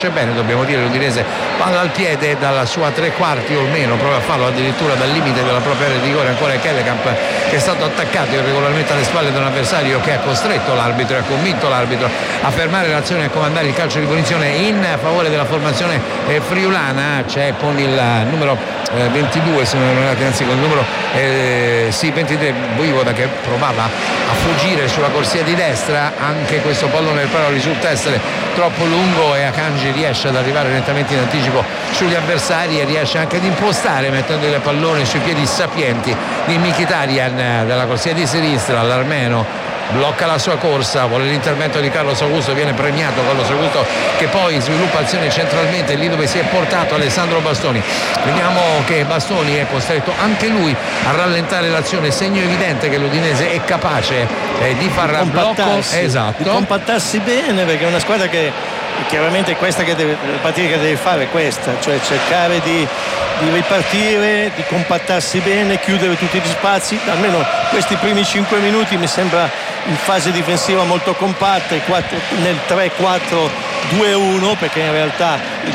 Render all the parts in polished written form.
bene, dobbiamo dire. L'Udinese palla al piede dalla sua tre quarti o meno, prova a farlo addirittura dal limite della propria area di rigore. Ancora Kellekamp che è stato attaccato irregolarmente alle spalle da un avversario che ha costretto l'arbitro e ha convinto l'arbitro a fermare l'azione e a comandare il calcio di punizione in favore della formazione friulana. C'è con il numero 22, se non errate, anzi con il numero 23, Voivoda, che provava a fuggire sulla corsia di destra. Anche questo pallone però risulta essere troppo lungo e Akanji riesce ad arrivare nettamente in anticipo sugli avversari e riesce anche ad impostare mettendo il pallone sui piedi sapienti di Mkhitaryan dalla corsia di sinistra. L'armeno blocca la sua corsa, vuole l'intervento di Carlos Augusto, viene premiato Carlos Augusto che poi sviluppa azione centralmente lì dove si è portato Alessandro Bastoni. Vediamo che Bastoni è costretto anche lui a rallentare l'azione, segno evidente che l'Udinese è capace di far blocco, esatto, di compattarsi bene, perché è una squadra che chiaramente questa che deve, la partita che deve fare è questa, cioè cercare di ripartire, di compattarsi bene, chiudere tutti gli spazi. Almeno questi primi 5 minuti mi sembra in fase difensiva molto compatta, nel 3-4-2-1, perché in realtà i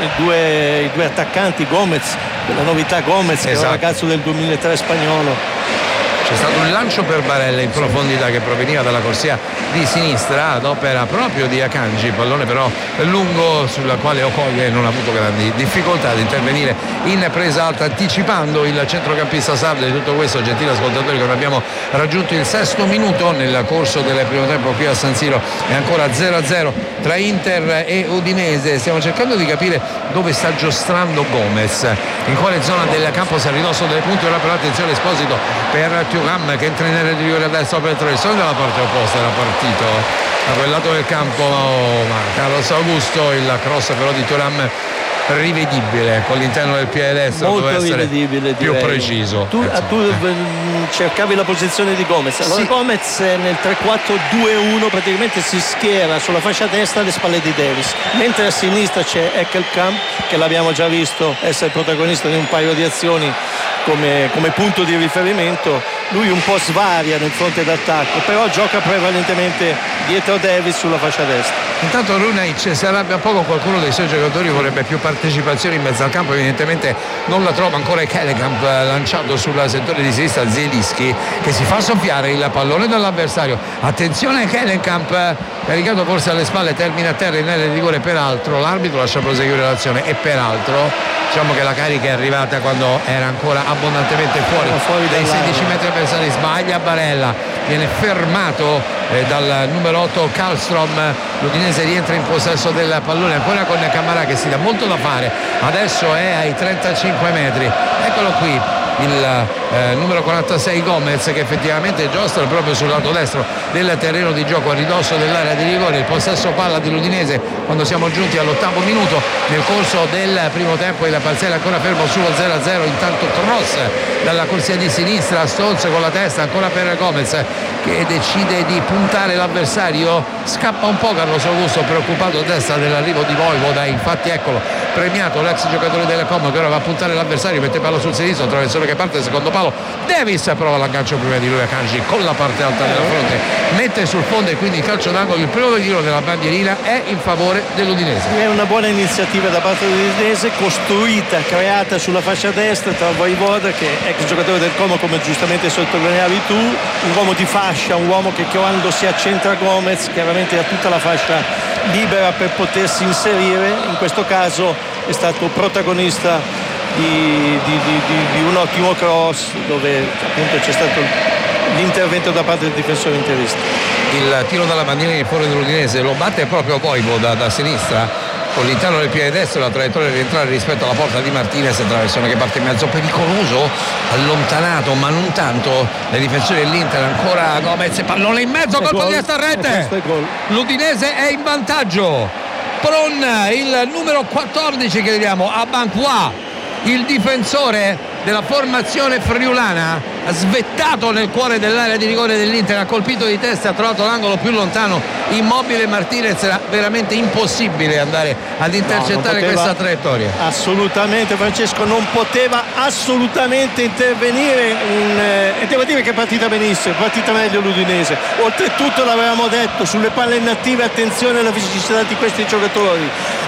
due attaccanti, Gomez, la novità Gomez, esatto, che è un ragazzo del 2003 spagnolo. C'è stato un lancio per Barella in profondità che proveniva dalla corsia di sinistra ad opera proprio di Akanji, pallone però lungo sulla quale Okoye non ha avuto grandi difficoltà ad intervenire in presa alta, anticipando il centrocampista sardo. Di tutto questo, gentili ascoltatori, che non abbiamo raggiunto il 6° minuto nel corso del primo tempo qui a San Siro, è ancora 0-0 tra Inter e Udinese. Stiamo cercando di capire dove sta giostrando Gomez, in quale zona del campo, si è a ridosso delle punte. Ora però attenzione, Esposito per Thuram che entra in area di rigore a destra per il traversone dalla parte opposta, era partito da quel lato del campo ma Carlos Augusto. Il cross però di Thuram rivedibile con l'interno del piede destro, molto doveva essere rivedibile, più direi. preciso. Tu cercavi la posizione di Gomez. Allora sì. Gomez nel 3-4-2-1 praticamente si schiera sulla fascia destra alle spalle di Davis, mentre a sinistra c'è Ekkelkamp, che l'abbiamo già visto essere protagonista di un paio di azioni come punto di riferimento. Lui un po' svaria nel fronte d'attacco, però gioca prevalentemente dietro Davis sulla fascia destra. Intanto Runaic si arrabbia poco, qualcuno dei suoi giocatori vorrebbe più partecipazione in mezzo al campo, evidentemente non la trova ancora. Kellekamp lanciato sul settore di sinistra, Zielinski che si fa soffiare il pallone dall'avversario. Attenzione, Kellekamp caricato forse alle spalle, termina a terra in area di rigore. Peraltro l'arbitro lascia proseguire l'azione e peraltro diciamo che la carica è arrivata quando era ancora abbondantemente fuori dai 16 metri avversari. Sbaglia Barella, viene fermato dal numero 8 Karlstrom. L'Udinese rientra in possesso del pallone ancora con Camarà che si dà molto da fare, adesso è ai 35 metri. Eccolo qui il numero 46 Gomez che effettivamente giostra proprio sul lato destro del terreno di gioco a ridosso dell'area di rigore. Il possesso palla dell'Udinese quando siamo giunti all'8° minuto nel corso del primo tempo. Il parziale ancora fermo sullo 0-0. Intanto cross dalla corsia di sinistra, Stones con la testa ancora per Gomez che decide di puntare l'avversario. Scappa un po' Carlos Augusto, preoccupato a destra dell'arrivo di Voivoda. Infatti eccolo premiato l'ex giocatore della Como che ora va a puntare l'avversario, mette palo sul sinistro, traversone che parte, secondo palo Davis prova l'aggancio prima di lui. Akanji con la parte alta della fronte mette sul fondo e quindi il calcio d'angolo. Il primo giro della bandierina è in favore dell'Udinese. È una buona iniziativa da parte dell'Udinese, costruita, creata sulla fascia destra tra Voivoda, che è ex giocatore del Como come giustamente sottolineavi tu, un uomo di fascia, un uomo che quando si accentra Gomez chiaramente ha tutta la fascia libera per potersi inserire. In questo caso è stato protagonista di un ottimo cross dove appunto c'è stato l'intervento da parte del difensore interista. Il tiro dalla bandierina in favore dell'Udinese lo batte proprio Voivoda da sinistra con l'interno del piede destro, la traiettoria di rientrare rispetto alla porta di Martinez. Traversone che parte in mezzo, pericoloso, allontanato ma non tanto dai difensori dell'Inter. Ancora Gomez, pallone in mezzo, colpo di testa a rete. L'Udinese è in vantaggio. Pron, il numero 14 che vediamo a Banqua, il difensore della formazione friulana, ha svettato nel cuore dell'area di rigore dell'Inter, ha colpito di testa, ha trovato l'angolo più lontano, immobile Martinez. Era veramente impossibile andare ad intercettare questa traiettoria. Assolutamente, Francesco, non poteva assolutamente intervenire e devo dire che è partita benissimo, è partita meglio l'Udinese. Oltretutto l'avevamo detto, sulle palle inattive attenzione alla fisicità di questi giocatori.